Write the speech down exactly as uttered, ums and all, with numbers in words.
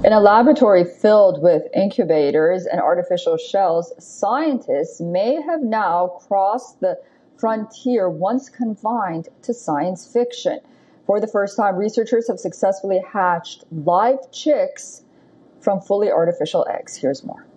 In a laboratory filled with incubators and artificial shells, scientists may have now crossed the frontier once confined to science fiction. For the first time, researchers have successfully hatched live chicks from fully artificial eggs. Here's more.